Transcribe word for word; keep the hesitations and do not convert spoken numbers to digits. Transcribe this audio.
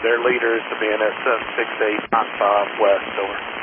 their leader is to be in at seven six eight nine five west, over.